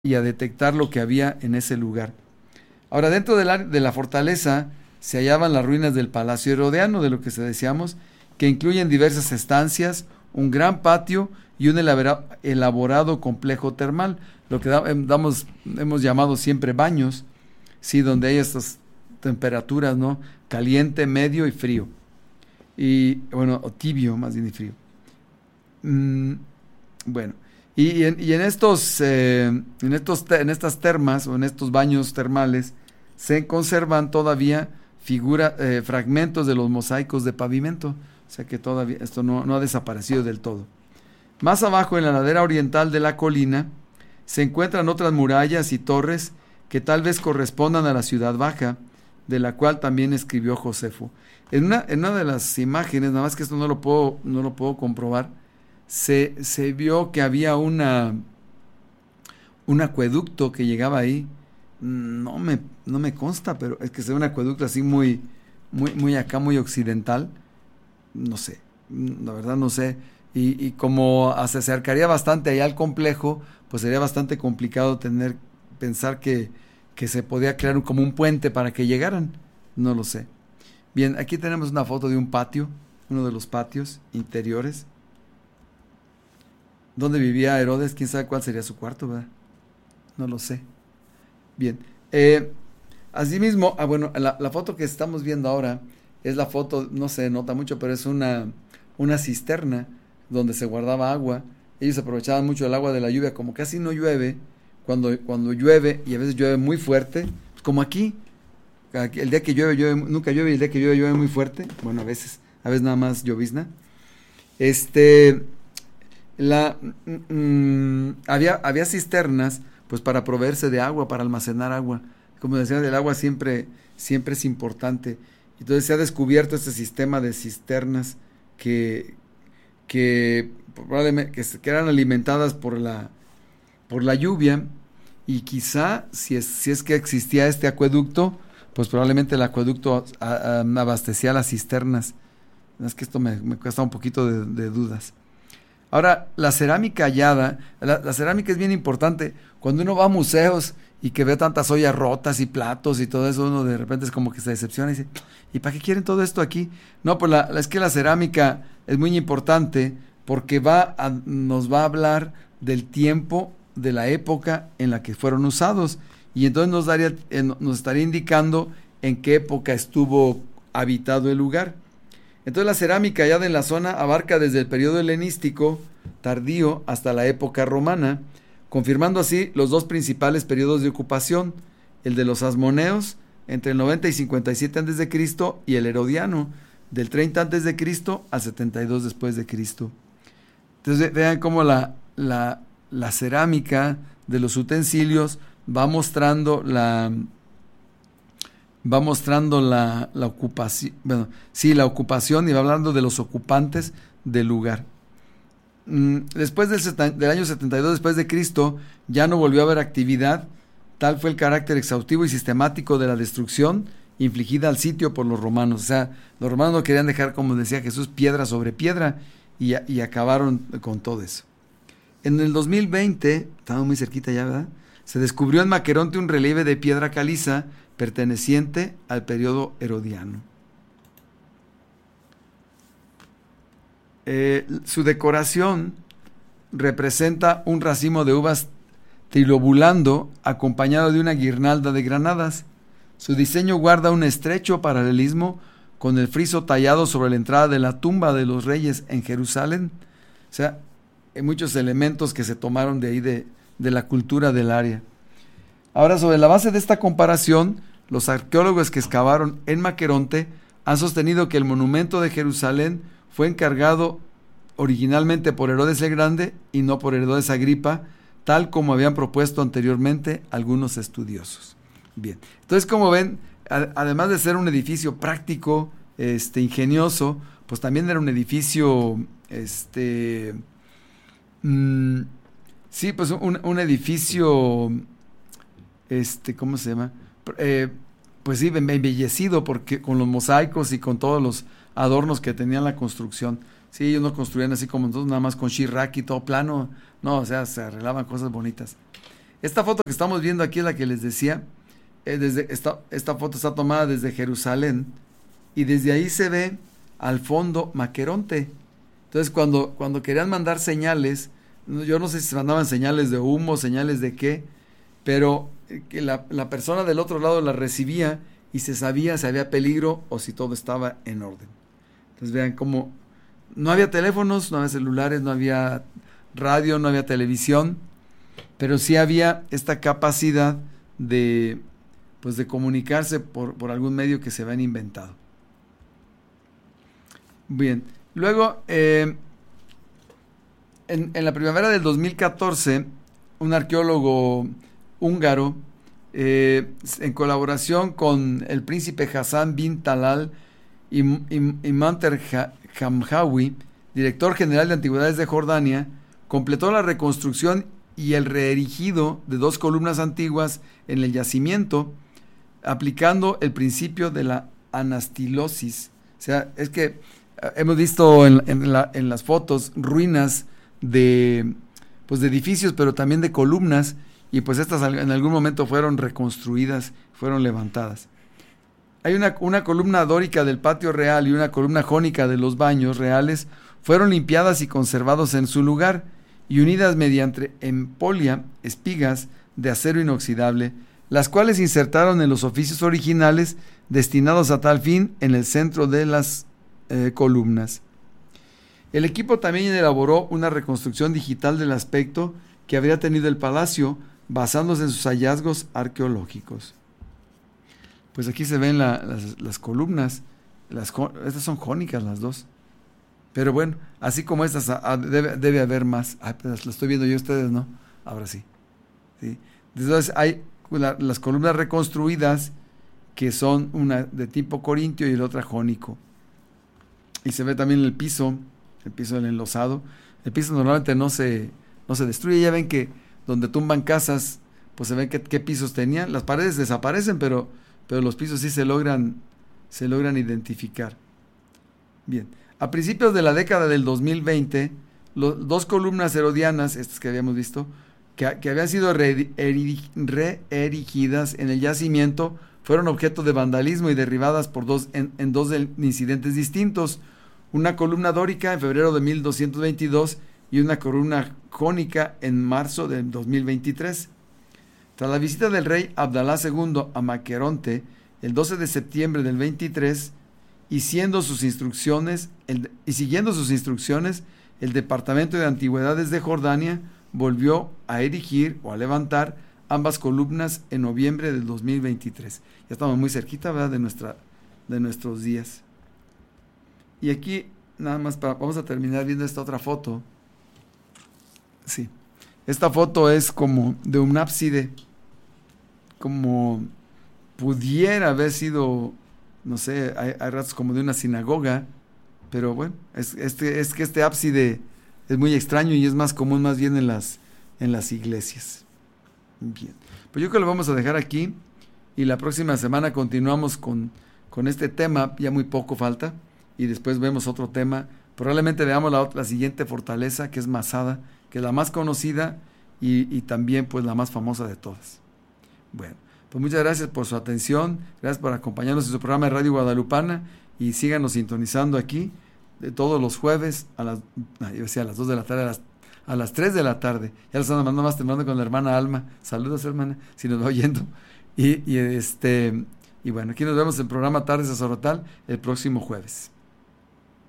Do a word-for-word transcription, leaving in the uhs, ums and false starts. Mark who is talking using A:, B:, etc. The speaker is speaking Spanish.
A: y a detectar lo que había en ese lugar. Ahora, dentro de la, de la fortaleza se hallaban las ruinas del Palacio Herodiano, de lo que se decíamos, que incluyen diversas estancias, un gran patio y un elabora, elaborado complejo termal, lo que da, damos, hemos llamado siempre baños, sí, donde hay estas temperaturas, ¿no? Caliente, medio y frío. Y, bueno, o tibio, más bien y frío. Mm, bueno, y, y, en, y en estos, eh, en estos, en estas termas o en estos baños termales se conservan todavía figura, eh, fragmentos de los mosaicos de pavimento, o sea que todavía esto no, no ha desaparecido del todo. Más abajo, en la ladera oriental de la colina, se encuentran otras murallas y torres que tal vez correspondan a la ciudad baja, de la cual también escribió Josefo. En una, en una de las imágenes, nada más que esto no lo puedo, no lo puedo comprobar, se, se vio que había una, un acueducto que llegaba ahí. No me, no me consta, pero es que es un acueducto así muy, muy, muy acá, muy occidental. No sé, la verdad no sé. Y, y como se acercaría bastante allá al complejo, pues sería bastante complicado tener, pensar que, que se podía crear un, como un puente para que llegaran. No lo sé. Bien, aquí tenemos una foto de un patio, uno de los patios interiores, donde vivía Herodes. Quién sabe cuál sería su cuarto, ¿verdad? No lo sé. Bien, eh, asimismo, ah, bueno, la, la foto que estamos viendo ahora es la foto, no se nota mucho, pero es una, una cisterna donde se guardaba agua. Ellos aprovechaban mucho el agua de la lluvia, como casi no llueve, cuando, cuando llueve, y a veces llueve muy fuerte, pues como aquí, aquí, el día que llueve, llueve, nunca llueve, y el día que llueve, llueve muy fuerte, bueno, a veces, a veces nada más llovizna. Este, la, mm, había, había cisternas, pues para proveerse de agua, para almacenar agua. Como decía, el agua siempre, siempre es importante. Entonces se ha descubierto este sistema de cisternas que, que probablemente que, que eran alimentadas por la, por la lluvia, y quizá si es, si es que existía este acueducto, pues probablemente el acueducto a, a, abastecía las cisternas. Es que esto me, me cuesta un poquito de, de dudas. Ahora, la cerámica hallada, la, la cerámica es bien importante. Cuando uno va a museos y que ve tantas ollas rotas y platos y todo eso, uno de repente es como que se decepciona y dice, ¿y para qué quieren todo esto aquí? No, pues la, la, es que la cerámica es muy importante porque va a, nos va a hablar del tiempo, de la época en la que fueron usados, y entonces nos, daría, eh, nos estaría indicando en qué época estuvo habitado el lugar. Entonces la cerámica hallada en la zona abarca desde el periodo helenístico tardío hasta la época romana, confirmando así los dos principales periodos de ocupación, el de los asmoneos entre el noventa y cincuenta y siete antes de Cristo y el herodiano del treinta antes de Cristo al setenta y dos después de Cristo. Entonces vean cómo la, la, la cerámica de los utensilios va mostrando la va mostrando la, la ocupación, bueno, sí, la ocupación, y va hablando de los ocupantes del lugar. Después del, del año setenta y dos después de Cristo, ya no volvió a haber actividad. Tal fue el carácter exhaustivo y sistemático de la destrucción infligida al sitio por los romanos. O sea, los romanos no querían dejar, como decía Jesús, piedra sobre piedra, y, y acabaron con todo eso. En el dos mil veinte, estamos muy cerquita ya, ¿verdad? Se descubrió en Maqueronte un relieve de piedra caliza perteneciente al periodo herodiano. Eh, su decoración representa un racimo de uvas trilobulando acompañado de una guirnalda de granadas. Su diseño guarda un estrecho paralelismo con el friso tallado sobre la entrada de la tumba de los reyes en Jerusalén. O sea, hay muchos elementos que se tomaron de ahí de, de la cultura del área. Ahora, sobre la base de esta comparación, los arqueólogos que excavaron en Maqueronte han sostenido que el monumento de Jerusalén fue encargado originalmente por Herodes el Grande y no por Herodes Agripa, tal como habían propuesto anteriormente algunos estudiosos. Bien, entonces, como ven, a, además de ser un edificio práctico, este, ingenioso, pues también era un edificio, este, mmm, sí, pues un, un edificio, este, ¿cómo se llama? Eh, pues sí, embellecido porque con los mosaicos y con todos los adornos que tenían la construcción. Sí, ellos no construían así como nosotros, nada más con shiraki, todo plano. No, o sea, se arreglaban cosas bonitas. Esta foto que estamos viendo aquí es la que les decía. Eh, desde esta, esta foto está tomada desde Jerusalén y desde ahí se ve al fondo Maqueronte. Entonces cuando, cuando querían mandar señales, yo no sé si se mandaban señales de humo, señales de qué, pero que la, la persona del otro lado la recibía y se sabía si había peligro o si todo estaba en orden. Entonces vean cómo no había teléfonos, no había celulares, no había radio, no había televisión, pero sí había esta capacidad de, pues de comunicarse por, por algún medio que se habían inventado. Bien, luego eh, en, en la primavera del dos mil catorce, un arqueólogo húngaro, eh, en colaboración con el príncipe Hassan bin Talal y, y, y Manter Hamhawi, director general de Antigüedades de Jordania, completó la reconstrucción y el reerigido de dos columnas antiguas en el yacimiento, aplicando el principio de la anastilosis. O sea, es que hemos visto en, en, la, en las fotos ruinas de, pues de edificios, pero también de columnas, y pues estas en algún momento fueron reconstruidas, fueron levantadas. Hay una, una columna dórica del patio real y una columna jónica de los baños reales, fueron limpiadas y conservados en su lugar, y unidas mediante empolia, espigas de acero inoxidable, las cuales insertaron en los oficios originales destinados a tal fin en el centro de las eh, columnas. El equipo también elaboró una reconstrucción digital del aspecto que habría tenido el palacio, basándose en sus hallazgos arqueológicos. Pues aquí se ven la, las, las columnas, las, estas son jónicas las dos. Pero bueno, así como estas, a, a, debe, debe haber más. Ay, pues lo estoy viendo yo, ustedes no. Ahora sí. ¿Sí? Entonces hay la, las columnas reconstruidas, que son una de tipo corintio y la otra jónico. Y se ve también el piso, el piso del enlosado. El piso normalmente no se, no se destruye. Ya ven que donde tumban casas, pues se ven qué, qué pisos tenían. Las paredes desaparecen, pero, pero los pisos sí se logran, se logran identificar. Bien. A principios de la década del dos mil veinte, los, dos columnas herodianas, estas que habíamos visto, que, que habían sido reerigidas en el yacimiento, fueron objeto de vandalismo y derribadas por dos, en, en dos incidentes distintos. Una columna dórica en febrero de mil doscientos veintidós y una columna jónica en marzo del dos mil veintitrés. Tras la visita del rey Abdalá segundo a Maqueronte el doce de septiembre del veintitrés, y, siendo sus instrucciones, el, y siguiendo sus instrucciones, el Departamento de Antigüedades de Jordania volvió a erigir o a levantar ambas columnas en noviembre del dos mil veintitrés. Ya estamos muy cerquita, ¿verdad?, de, nuestra, de nuestros días. Y aquí, nada más, para, vamos a terminar viendo esta otra foto. Sí, esta foto es como de un ábside, como pudiera haber sido, no sé, hay, hay ratos como de una sinagoga, pero bueno, es, este, es que este ábside es muy extraño y es más común más bien en las, en las iglesias. Bien, pues yo creo que lo vamos a dejar aquí y la próxima semana continuamos con, con este tema, ya muy poco falta, y después vemos otro tema. Probablemente veamos la, la siguiente fortaleza, que es Masada, que es la más conocida y, y también pues la más famosa de todas. Bueno, pues muchas gracias por su atención, gracias por acompañarnos en su programa de Radio Guadalupana y síganos sintonizando aquí de todos los jueves a las, yo decía a las dos de la tarde, a las, a las tres de la tarde. Ya lo están mandando más temprano con la hermana Alma. Saludos, hermana, si nos va oyendo. Y, y este y bueno, aquí nos vemos en el programa Tardes Sacerdotal el próximo jueves.